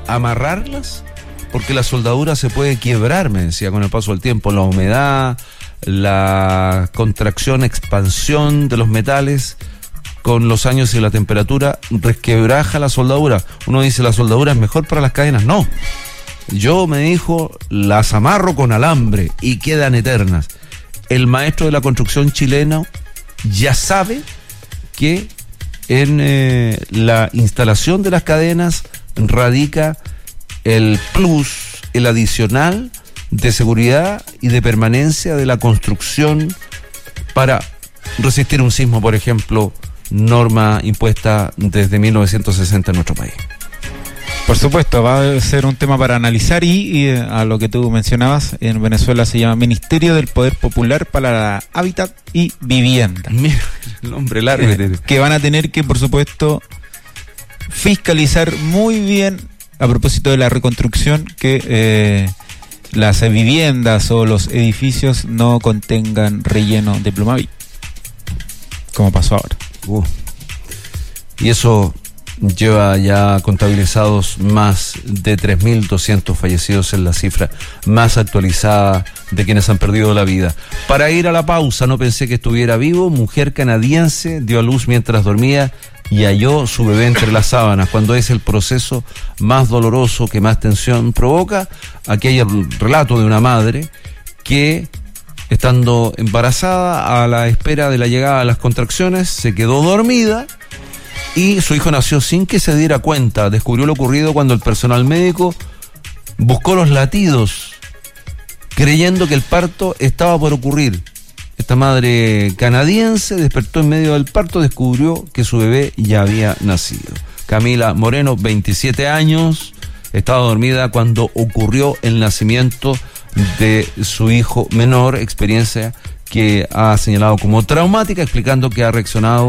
amarrarlas, porque la soldadura se puede quebrar, me decía, con el paso del tiempo, la humedad, la contracción, expansión de los metales con los años y la temperatura resquebraja la soldadura. Uno dice, la soldadura es mejor para las cadenas. No, yo, me dijo, las amarro con alambre y quedan eternas. El maestro de la construcción chileno ya sabe que en la instalación de las cadenas radica el plus, el adicional de seguridad y de permanencia de la construcción para resistir un sismo, por ejemplo, norma impuesta desde 1960 en nuestro país. Por supuesto, va a ser un tema para analizar y a lo que tú mencionabas, en Venezuela se llama Ministerio del Poder Popular para Hábitat y Vivienda. Mira, el nombre largo. Que van a tener que, por supuesto, fiscalizar muy bien, a propósito de la reconstrucción, que las viviendas o los edificios no contengan relleno de Plumavit, como pasó ahora. Y eso lleva ya contabilizados más de 3.200 fallecidos, en la cifra más actualizada de quienes han perdido la vida. Para ir a la pausa, no pensé que estuviera vivo. Mujer canadiense dio a luz mientras dormía y halló su bebé entre las sábanas. Cuando es el proceso más doloroso, que más tensión provoca. Aquí hay el relato de una madre que, estando embarazada, a la espera de la llegada de las contracciones, se quedó dormida y su hijo nació sin que se diera cuenta. Descubrió lo ocurrido cuando el personal médico buscó los latidos, creyendo que el parto estaba por ocurrir. Esta madre canadiense despertó en medio del parto, descubrió que su bebé ya había nacido. Camila Moreno, 27 años, estaba dormida cuando ocurrió el nacimiento de su hijo menor, experiencia que ha señalado como traumática, explicando que ha reaccionado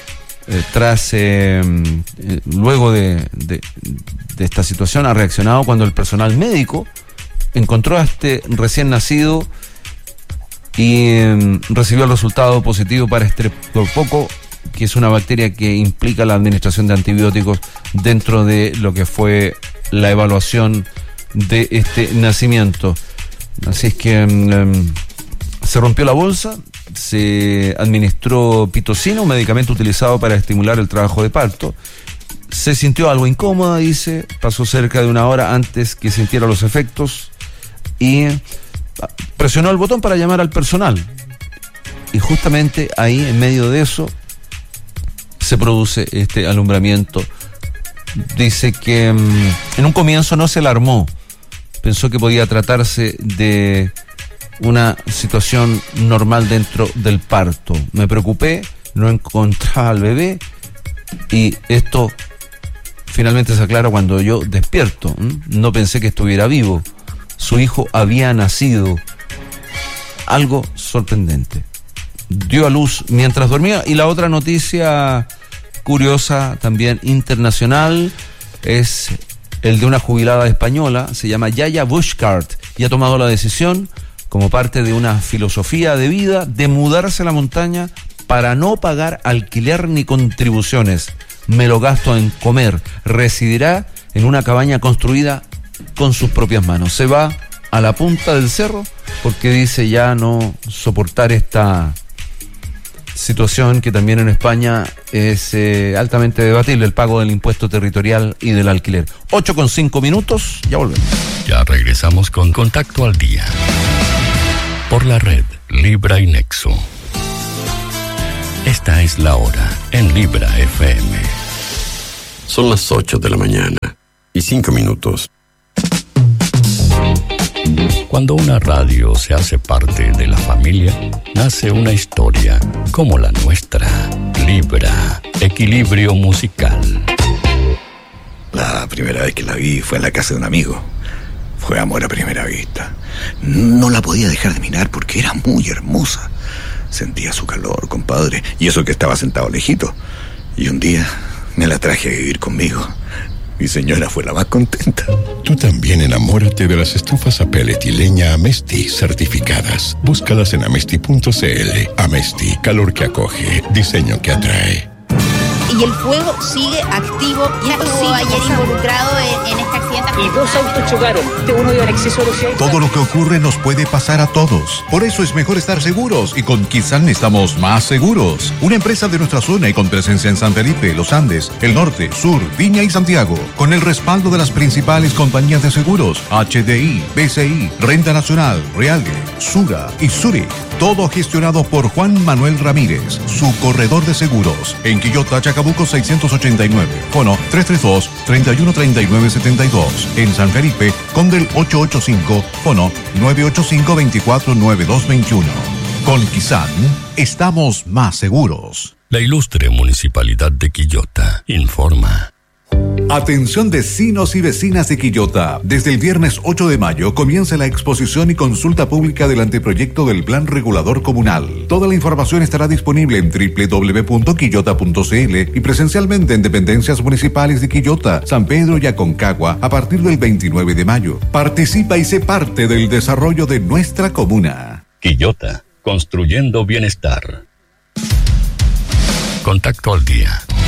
luego de esta situación, ha reaccionado cuando el personal médico encontró a este recién nacido y recibió el resultado positivo para estreptococo, que es una bacteria que implica la administración de antibióticos dentro de lo que fue la evaluación de este nacimiento. Así es que se rompió la bolsa, se administró pitocina, un medicamento utilizado para estimular el trabajo de parto. Se sintió algo incómoda, dice, pasó cerca de una hora antes que sintiera los efectos y presionó el botón para llamar al personal. Y justamente ahí, en medio de eso, se produce este alumbramiento. Dice que en un comienzo no se alarmó, pensó que podía tratarse de una situación normal dentro del parto. Me preocupé, no encontraba al bebé y esto finalmente se aclara cuando yo despierto. No pensé que estuviera vivo. Su hijo había nacido. Algo sorprendente. Dio a luz mientras dormía. Y la otra noticia curiosa, también internacional, es el de una jubilada española, se llama Yaya Bushcart, y ha tomado la decisión, como parte de una filosofía de vida, de mudarse a la montaña para no pagar alquiler ni contribuciones. Me lo gasto en comer. Residirá en una cabaña construida con sus propias manos. Se va a la punta del cerro porque dice ya no soportar esta situación que también en España es altamente debatible, el pago del impuesto territorial y del alquiler. 8:05, ya volvemos. Ya regresamos con Contacto al Día por la red Libra y Nexo. Esta es la hora en Libra FM. Son las 8 de la mañana y 5 minutos. Cuando una radio se hace parte de la familia, nace una historia como la nuestra. Libra, equilibrio musical. La primera vez que la vi fue en la casa de un amigo. Fue amor a primera vista. No la podía dejar de mirar porque era muy hermosa. Sentía su calor, compadre, y eso que estaba sentado lejito. Y un día me la traje a vivir conmigo. Mi señora fue la más contenta. Tú también enamórate de las estufas a pellet y leña Amesti certificadas. Búscalas en amesti.cl. Amesti, calor que acoge, diseño que atrae. Y el fuego sigue activo. Ya estuvo ayer involucrado en esta actividad y 2 autos chocaron. Uno iba en exceso de velocidad. Todo lo que ocurre nos puede pasar a todos. Por eso es mejor estar seguros y con Kisan estamos más seguros. Una empresa de nuestra zona y con presencia en San Felipe, Los Andes, el Norte, Sur, Viña y Santiago. Con el respaldo de las principales compañías de seguros, HDI, BCI, Renta Nacional, Reale, Sura y Zurich. Todo gestionado por Juan Manuel Ramírez, su corredor de seguros. En Quillota, Chacabuco 689. Fono 332-313972. En San Felipe, Condel 885. Fono 985-249221. Con Kisan, estamos más seguros. La ilustre Municipalidad de Quillota informa. Atención vecinos y vecinas de Quillota. Desde el viernes 8 de mayo comienza la exposición y consulta pública del anteproyecto del Plan Regulador Comunal. Toda la información estará disponible en www.quillota.cl y presencialmente en dependencias municipales de Quillota, San Pedro y Aconcagua a partir del 29 de mayo. Participa y sé parte del desarrollo de nuestra comuna. Quillota, construyendo bienestar. Contacto al día.